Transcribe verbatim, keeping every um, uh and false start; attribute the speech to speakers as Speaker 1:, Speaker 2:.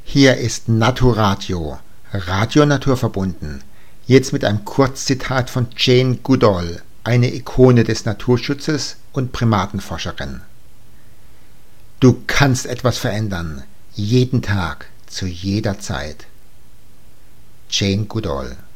Speaker 1: Hier ist Naturadio, Radio naturverbunden. Jetzt mit einem Kurzzitat von Jane Goodall, eine Ikone des Naturschutzes und Primatenforscherin. Du kannst etwas verändern, jeden Tag, zu jeder Zeit. Jane Goodall.